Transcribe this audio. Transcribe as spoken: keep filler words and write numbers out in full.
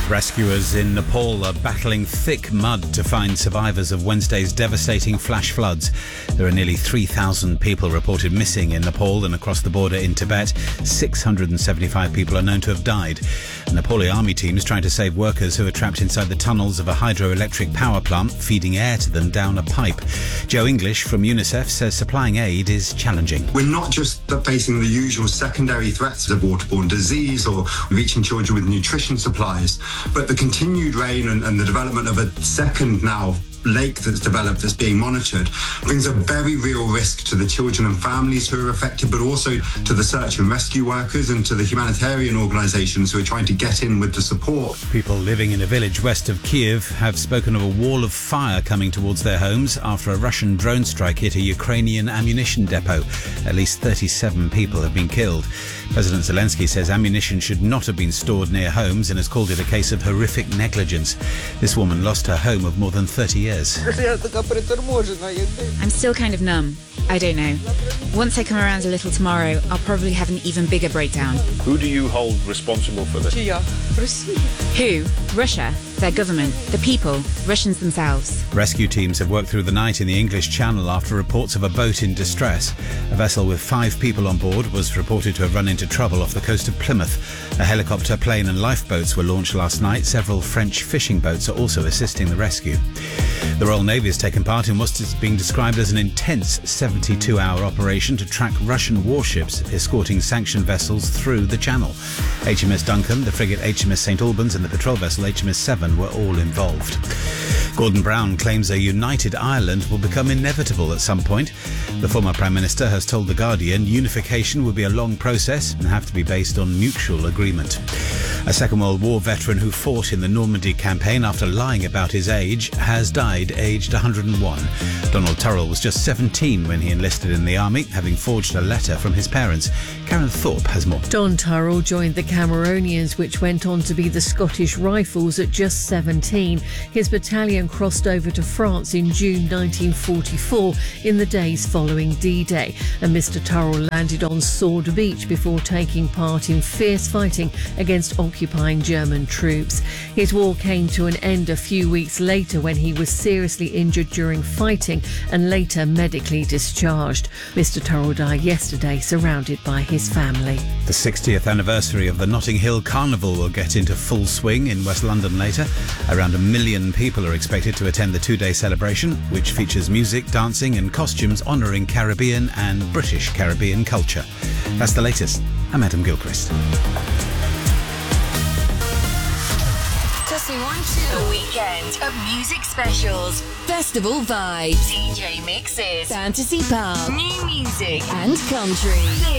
Rescuers in Nepal are battling thick mud to find survivors of Wednesday's devastating flash floods. There are nearly three thousand people reported missing in Nepal and across the border in Tibet. six hundred seventy-five people are known to have died. Nepali army teams trying to save workers who are trapped inside the tunnels of a hydroelectric power plant, feeding air to them down a pipe. Joe English from UNICEF says supplying aid is challenging. We're not just facing the usual secondary threats of waterborne disease or reaching children with nutrition supplies, but the continued rain and, and the development of a second now lake that's developed that's being monitored brings a very real risk to the children and families who are affected, but also to the search and rescue workers and to the humanitarian organisations who are trying to get in with the support. People living in a village west of Kiev have spoken of a wall of fire coming towards their homes after a Russian drone strike hit a Ukrainian ammunition depot. At least thirty-seven people have been killed. President Zelensky says ammunition should not have been stored near homes and has called it a case of horrific negligence. This woman lost her home of more than thirty years. I'm still kind of numb. I don't know. Once I come around a little tomorrow, I'll probably have an even bigger breakdown. Who do you hold responsible for this? Who? Russia. Their government. The people. Russians themselves. Rescue teams have worked through the night in the English Channel after reports of a boat in distress. A vessel with five people on board was reported to have run into trouble off the coast of Plymouth. A helicopter, plane and lifeboats were launched last night. Several French fishing boats are also assisting the rescue. The Royal Navy has taken part in what is being described as an intense seventy-two hour operation to track Russian warships escorting sanctioned vessels through the Channel. H M S Duncan, the frigate H M S Saint Albans and the patrol vessel H M S Seven were all involved. Gordon Brown claims a united Ireland will become inevitable at some point. The former Prime Minister has told The Guardian unification will be a long process and have to be based on mutual agreement. A Second World War veteran who fought in the Normandy campaign after lying about his age has died aged one hundred and one. Donald Turrell was just seventeen when he enlisted in the army, having forged a letter from his parents. Karen Thorpe has more. Don Turrell joined the Cameronians, which went on to be the Scottish Rifles, at just seventeen. His battalion crossed over to France in June nineteen forty-four in the days following D-Day, and Mister Turrell landed on Sword Beach before taking part in fierce fighting against occupying German troops. His war came to an end a few weeks later when he was seriously injured during fighting and later medically discharged. Mister Turrell died yesterday, surrounded by his family. The sixtieth anniversary of the Notting Hill Carnival will get into full swing in West London later. Around a million people are expected to attend the two-day celebration, which features music, dancing and costumes honouring Caribbean and British Caribbean culture. That's the latest. I'm Adam Gilchrist. A weekend of music specials, festival vibes, D J mixes, fantasy pop, new music and country.